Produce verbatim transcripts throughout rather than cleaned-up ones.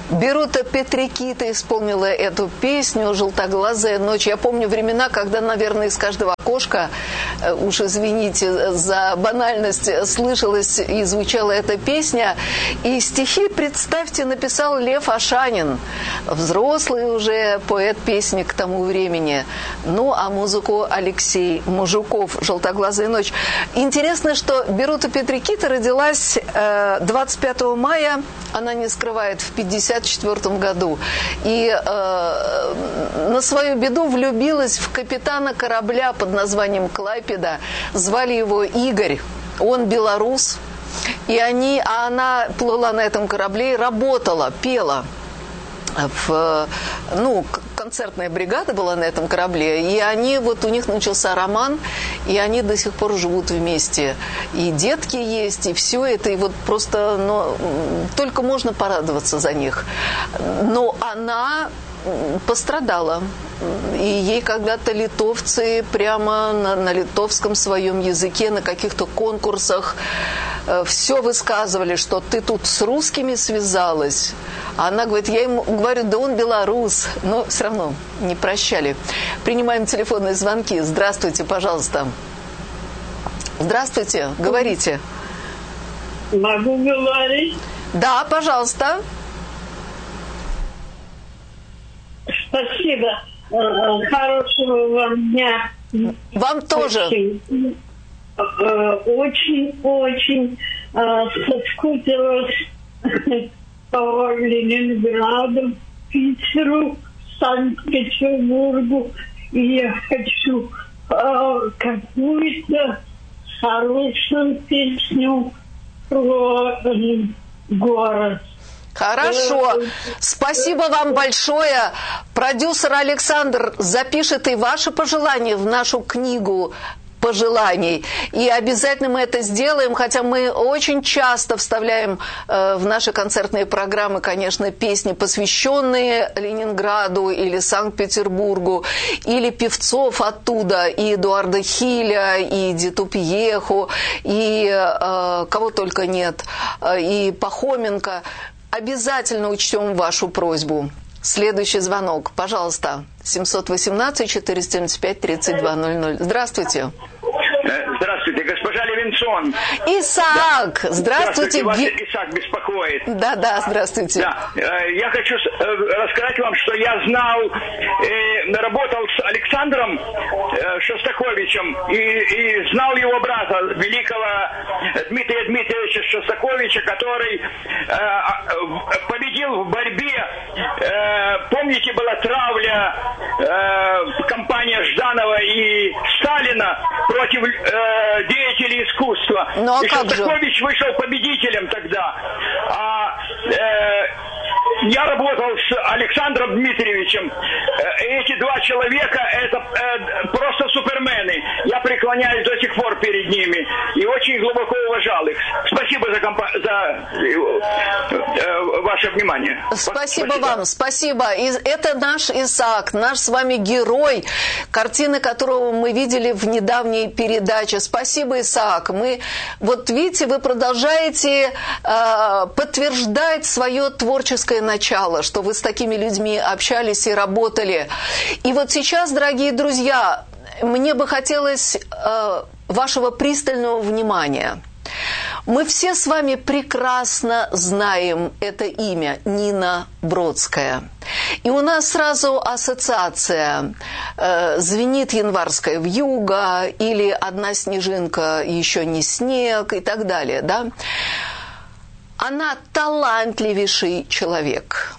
Бирута Петрикита исполнила эту песню «Желтоглазая ночь». Я помню времена, когда, наверное, из каждого окошка, уж извините за банальность, слышалась и звучала эта песня. И стихи, представьте, написал Лев Ашанин, взрослый уже поэт-песни к тому времени. Ну, а музыку Алексей Мужиков «Желтоглазая ночь». Интересно, что Бирута Петрикита родилась двадцать пятого мая, она не скрывает, в пятьдесят четвёртом году. И э, на свою беду влюбилась в капитана корабля под названием «Клайпеда». Звали его Игорь. Он белорус. И они, а она плыла на этом корабле и работала, пела. В, ну, концертная бригада была на этом корабле, и они, вот у них начался роман, и они до сих пор живут вместе. И детки есть, и все это, и вот просто, ну, только можно порадоваться за них. Но она пострадала. И ей когда-то литовцы прямо на, на литовском своем языке, на каких-то конкурсах э, все высказывали, что ты тут с русскими связалась. А она говорит, я ему говорю, да он белорус. Но все равно не прощали. Принимаем телефонные звонки. Здравствуйте, пожалуйста. Здравствуйте, говорите. Могу говорить? Да, пожалуйста. Спасибо. Хорошего вам дня. Вам тоже. Очень-очень соскучилась по Ленинграду, Питеру, Санкт-Петербургу. И я хочу какую-то хорошую песню про город. Хорошо. Спасибо вам большое. Продюсер Александр запишет и ваши пожелания в нашу книгу пожеланий. И обязательно мы это сделаем, хотя мы очень часто вставляем э, в наши концертные программы, конечно, песни, посвященные Ленинграду или Санкт-Петербургу, или певцов оттуда, и Эдуарда Хиля, и Эдиту Пьеху, и э, кого только нет, и Пахоменко. Обязательно учтем вашу просьбу. Следующий звонок, пожалуйста. семьсот восемнадцать четыреста семьдесят пять тридцать два ноль ноль. Здравствуйте. Здравствуйте, госпожа Левинсон. Исаак, да. здравствуйте. Здравствуйте, вас Исаак беспокоит. Да, да, здравствуйте. Да. Я хочу рассказать вам, что я знал, работал с Александром Шостаковичем и, и знал его брата, великого Дмитрия Дмитриевича Шостаковича, который победил в борьбе. Помните, была травля, компания Жданова и Сталина против э, деятелей искусства. Ну, а и Шостакович вышел победителем тогда. А э, я работал с Александром Дмитриевичем. Э, эти два человека это э, просто супермены. Я преклоняюсь до сих пор перед ними и очень глубоко уважал их. Спасибо за, компа- за э, э, ваше внимание. Спасибо, Спасибо вам, спасибо. И это наш Исаак, наш с вами герой, картины которого мы видели в недавней передаче. Спасибо, Исаак. Мы, вот видите, вы продолжаете э, подтверждать свое творческое начало, что вы с такими людьми общались и работали. И вот сейчас, дорогие друзья, мне бы хотелось э, вашего пристального внимания. Мы все с вами прекрасно знаем это имя, Нина Бродская. И у нас сразу ассоциация э, звенит январская вьюга или одна снежинка еще не снег и так далее, да? Она талантливейший человек.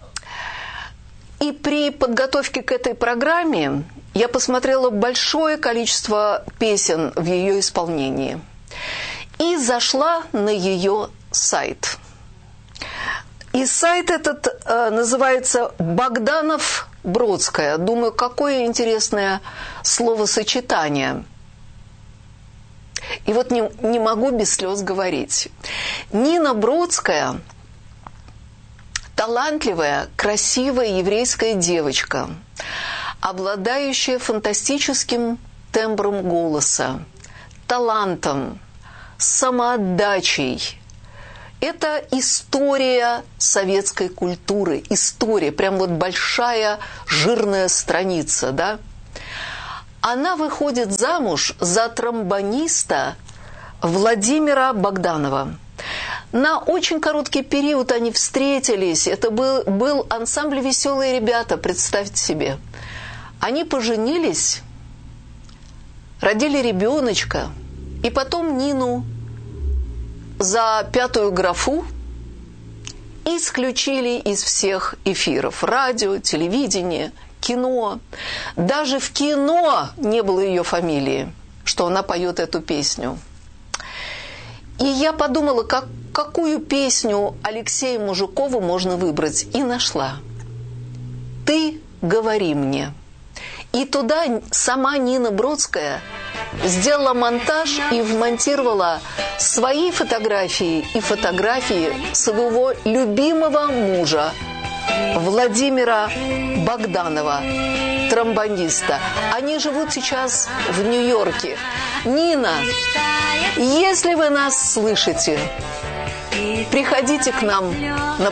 И при подготовке к этой программе я посмотрела большое количество песен в ее исполнении. И зашла на ее сайт. И сайт этот э, называется «Богданов-Бродская». Думаю, какое интересное словосочетание. И вот не, не могу без слез говорить. Нина Бродская – талантливая, красивая еврейская девочка, обладающая фантастическим тембром голоса, талантом, самоотдачей Это история советской культуры, история, прям вот большая жирная страница, да? Она выходит замуж за тромбониста Владимира Богданова. На очень короткий период они встретились. Это был, был ансамбль «Веселые ребята», представьте себе. Они поженились, родили ребеночка, и потом Нину за пятую графу исключили из всех эфиров. Радио, телевидение, кино. Даже в кино не было ее фамилии, что она поет эту песню. И я подумала, как, какую песню Алексею Мужикову можно выбрать, и нашла. «Ты говори мне». И туда сама Нина Бродская сделала монтаж и вмонтировала свои фотографии и фотографии своего любимого мужа Владимира Богданова, тромбониста. Они живут сейчас в Нью-Йорке. Нина, если вы нас слышите, приходите к нам на